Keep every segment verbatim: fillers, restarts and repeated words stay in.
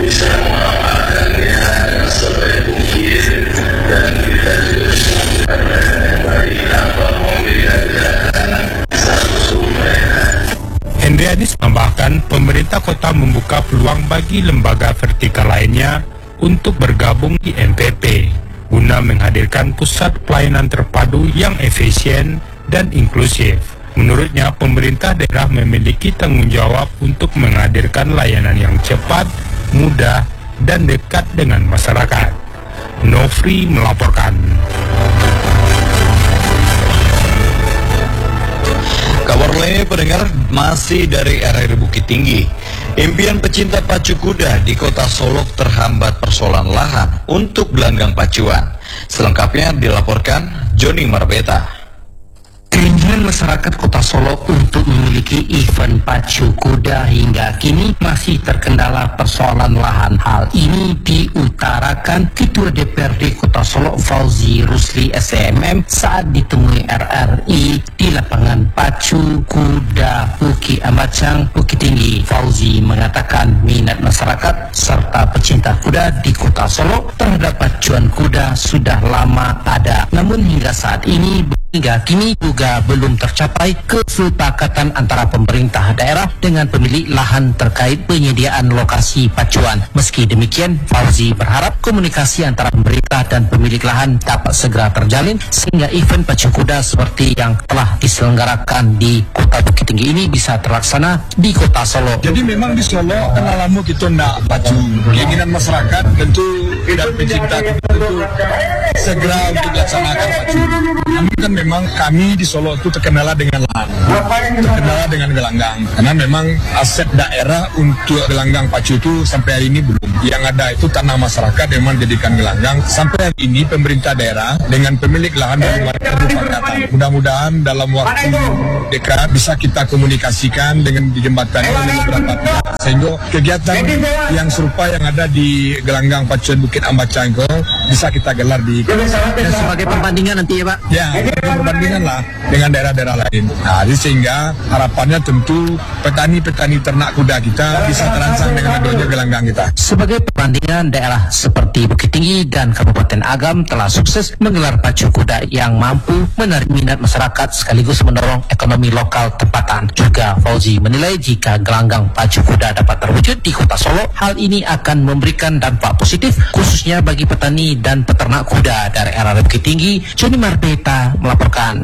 bisa mengamalkannya dengan sebaik mungkin, dan kita juga bisa melakukan yang baik tanpa memberikan gerakan satu sumber. Hendrianis menambahkan pemerintah kota membuka peluang bagi lembaga vertikal lainnya untuk bergabung di M P P guna menghadirkan pusat pelayanan terpadu yang efisien dan inklusif. Menurutnya, pemerintah daerah memiliki tanggung jawab untuk menghadirkan layanan yang cepat, mudah, dan dekat dengan masyarakat. Nofri melaporkan. Kabar lainnya pendengar masih dari R R I Bukit Tinggi. Impian pecinta pacu kuda di kota Solok terhambat persoalan lahan untuk gelanggang pacuan. Selengkapnya dilaporkan Joni Marbeta. Keinginan masyarakat kota Solok untuk memiliki event pacu kuda hingga kini masih terkendala persoalan lahan. Hal ini diutarakan Ketua D P R D Kota Solok Fauzi Rusli S M M saat ditemui R R I di lapangan pacu kuda Bukit Ambacang, Bukit Tinggi. Fauzi mengatakan minat masyarakat serta pecinta kuda di kota Solok terhadap pacuan kuda sudah lama ada. Namun hingga saat ini hingga kini juga belum tercapai kesepakatan antara pemerintah daerah dengan pemilik lahan terkait penyediaan lokasi pacuan. Meski demikian, Fauzi berharap komunikasi antara pemerintah dan pemilik lahan dapat segera terjalin sehingga event pacu kuda seperti yang telah diselenggarakan di Kota Bukit Tinggi ini bisa terlaksana di Kota Solo. Jadi memang di Solo kan lama kita nak pacu. Keinginan masyarakat tentu dan pecinta tentu segera untuk dilaksanakan pacu. Namun kan memang kami di Solo itu terkenal dengan lahan, terkenal dengan gelanggang. Karena memang aset daerah untuk gelanggang pacu itu sampai hari ini belum. Yang ada itu tanah masyarakat yang memang dijadikan gelanggang. Sampai hari ini pemerintah daerah dengan pemilik lahan belum ada kesepakatan. Mudah-mudahan dalam waktu dekat bisa kita komunikasikan dengan dijembatani oleh beberapa pihak sehingga kegiatan yang serupa yang ada di gelanggang pacuan Bukit Ambacang itu bisa kita gelar di. Dan sebagai perbandingan nanti ya Pak? Ya, perbandingan lah dengan daerah-daerah lain. Nah, jadi sehingga harapannya tentu petani-petani ternak kuda kita bisa terangsang dengan adanya gelanggang kita. Sebagai perbandingan, daerah seperti Bukit Tinggi dan Kabupaten Agam telah sukses menggelar pacu kuda yang mampu menarik minat masyarakat sekaligus mendorong ekonomi lokal tempatan. Juga Fauzi menilai jika gelanggang pacu kuda dapat terwujud di kota Solo, hal ini akan memberikan dampak positif khususnya bagi petani dan peternak kuda. Dari R R I Bukit Tinggi, Joni Marbeta melaporkan.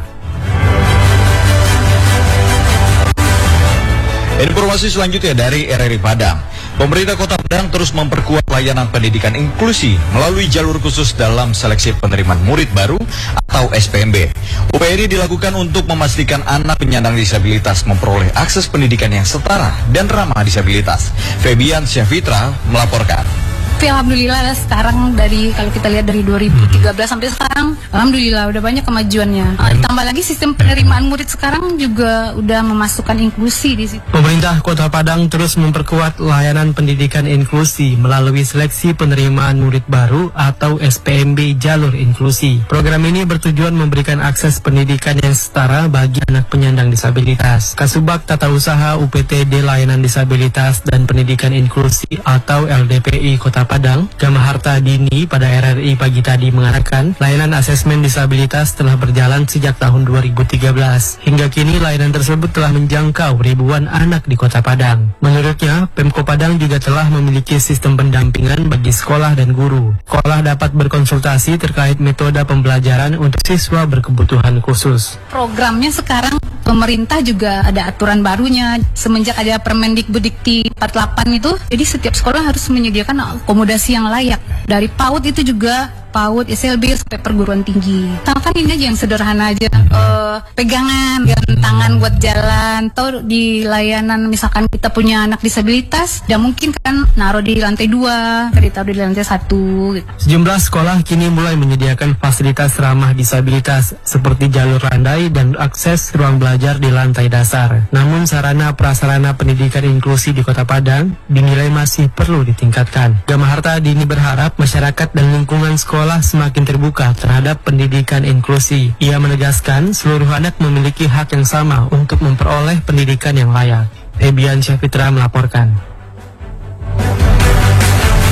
Informasi selanjutnya dari R R I Padang. Pemerintah Kota Padang terus memperkuat layanan pendidikan inklusi melalui jalur khusus dalam seleksi penerimaan murid baru atau S P M B. Upaya ini dilakukan untuk memastikan anak penyandang disabilitas memperoleh akses pendidikan yang setara dan ramah disabilitas. Febian Syafitra melaporkan. Alhamdulillah sekarang dari kalau kita lihat dari dua ribu tiga belas sampai sekarang, alhamdulillah udah banyak kemajuannya. Uh, tambah lagi sistem penerimaan murid sekarang juga udah memasukkan inklusi di situ. Pemerintah Kota Padang terus memperkuat layanan pendidikan inklusi melalui seleksi penerimaan murid baru atau S P M B jalur inklusi. Program ini bertujuan memberikan akses pendidikan yang setara bagi anak penyandang disabilitas. Kasubag Tata Usaha U P T D Layanan Disabilitas dan Pendidikan Inklusi atau L D P I Kota Padang, Gamaharta Dini pada R R I pagi tadi mengatakan layanan asesmen disabilitas telah berjalan sejak tahun dua ribu tiga belas. Hingga kini layanan tersebut telah menjangkau ribuan anak di Kota Padang. Menurutnya, Pemko Padang juga telah memiliki sistem pendampingan bagi sekolah dan guru. Sekolah dapat berkonsultasi terkait metode pembelajaran untuk siswa berkebutuhan khusus. Programnya sekarang pemerintah juga ada aturan barunya semenjak ada Permendikbudikti empat puluh delapan itu. Jadi setiap sekolah harus menyediakan akomodasi yang layak. Dari PAUD itu juga PAUD, S L B sampai perguruan tinggi. Misalkan ini aja yang sederhana aja, uh, pegangan, dan tangan buat jalan. Atau di layanan misalkan kita punya anak disabilitas, dan mungkin kan naruh di lantai dua, ditaruh di lantai satu. Gitu. Sejumlah sekolah kini mulai menyediakan fasilitas ramah disabilitas seperti jalur landai dan akses ruang belajar di lantai dasar. Namun sarana prasarana pendidikan inklusi di Kota Padang dinilai masih perlu ditingkatkan. Gamaharta Dini berharap masyarakat dan lingkungan sekolah semakin terbuka terhadap pendidikan inklusi. Ia menegaskan seluruh anak memiliki hak yang sama untuk memperoleh pendidikan yang layak. Febian Syafitra melaporkan.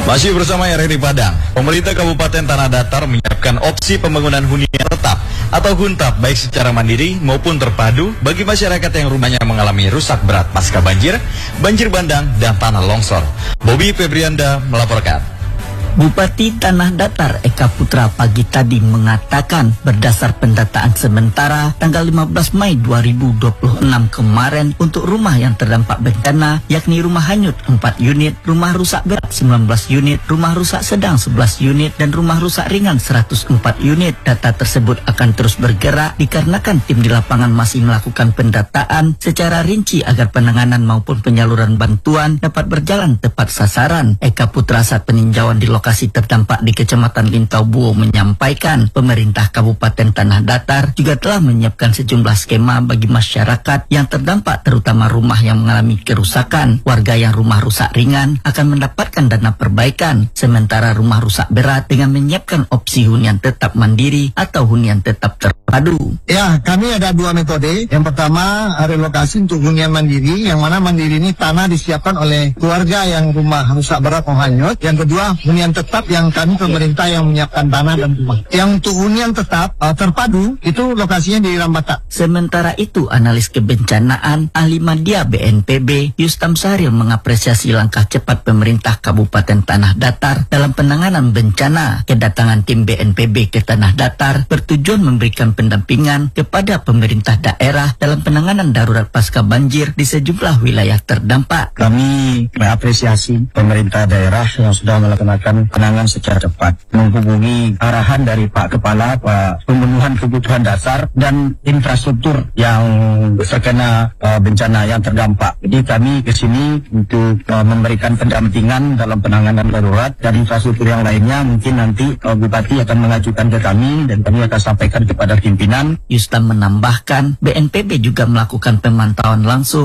Masih bersama R R I Padang, pemerintah Kabupaten Tanah Datar menyiapkan opsi pembangunan hunian tetap atau huntap baik secara mandiri maupun terpadu bagi masyarakat yang rumahnya mengalami rusak berat pasca banjir, banjir bandang, dan tanah longsor. Bobby Febrianda melaporkan. Bupati Tanah Datar Eka Putra pagi tadi mengatakan berdasar pendataan sementara tanggal lima belas Mei dua ribu dua puluh enam kemarin untuk rumah yang terdampak bencana yakni rumah hanyut empat unit, rumah rusak berat sembilan belas unit, rumah rusak sedang sebelas unit, dan rumah rusak ringan seratus empat unit. Data tersebut akan terus bergerak dikarenakan tim di lapangan masih melakukan pendataan secara rinci agar penanganan maupun penyaluran bantuan dapat berjalan tepat sasaran. Eka Putra saat peninjauan di lokasi lokasi terdampak di Kecamatan Lintau Buo menyampaikan pemerintah Kabupaten Tanah Datar juga telah menyiapkan sejumlah skema bagi masyarakat yang terdampak terutama rumah yang mengalami kerusakan. Warga yang rumah rusak ringan akan mendapatkan dana perbaikan, sementara rumah rusak berat dengan menyiapkan opsi hunian tetap mandiri atau hunian tetap terpadu. Ya, kami ada dua metode. Yang pertama relokasi untuk hunian mandiri, yang mana mandiri ini tanah disiapkan oleh keluarga yang rumah rusak berat atau hanyut. Yang kedua hunian tetap yang kami pemerintah yang menyiapkan tanah dan rumah. Yang untuk hunian tetap uh, terpadu itu lokasinya di Rambata. Sementara itu analis kebencanaan ahli media B N P B Yustam Sahril mengapresiasi langkah cepat pemerintah Kabupaten Tanah Datar dalam penanganan bencana. Kedatangan tim B N P B ke Tanah Datar bertujuan memberikan pendampingan kepada pemerintah daerah dalam penanganan darurat pasca banjir di sejumlah wilayah terdampak. Kami mengapresiasi pemerintah daerah yang sudah melaksanakan penanganan secara cepat, menghubungi arahan dari Pak Kepala, Pak pemenuhan kebutuhan dasar dan infrastruktur yang terkena uh, bencana yang terdampak. Jadi kami ke sini untuk uh, memberikan pendampingan dalam penanganan darurat dan infrastruktur yang lainnya. Mungkin nanti uh, Bupati akan mengajukan ke kami dan kami akan sampaikan kepada pimpinan. Yustam menambahkan B N P B juga melakukan pemantauan langsung